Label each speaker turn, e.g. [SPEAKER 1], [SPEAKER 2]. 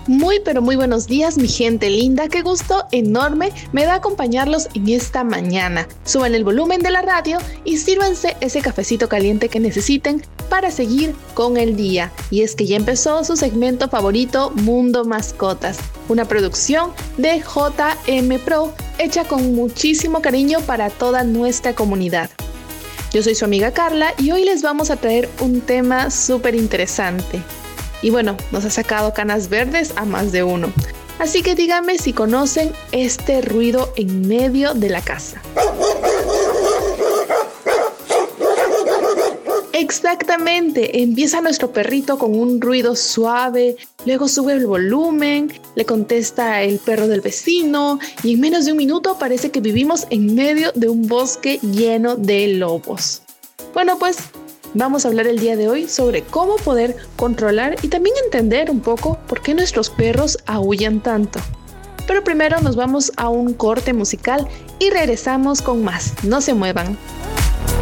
[SPEAKER 1] Muy pero muy buenos días, mi gente linda. Qué gusto enorme me da acompañarlos en esta mañana. Suban el volumen de la radio y sírvanse ese cafecito caliente que necesiten para seguir con el día. Y es que ya empezó su segmento favorito, Mundo Mascotas, una producción de JM Pro hecha con muchísimo cariño para toda nuestra comunidad. Yo soy su amiga Carla y hoy les vamos a traer un tema súper interesante. Y bueno, nos ha sacado canas verdes a más de uno. Así que díganme si conocen este ruido en medio de la casa. Exactamente, empieza nuestro perrito con un ruido suave, luego sube el volumen, le contesta el perro del vecino y en menos de un minuto parece que vivimos en medio de un bosque lleno de lobos. Bueno, pues vamos a hablar el día de hoy sobre cómo poder controlar y también entender un poco por qué nuestros perros aúllan tanto. Pero primero nos vamos a un corte musical y regresamos con más. No se muevan.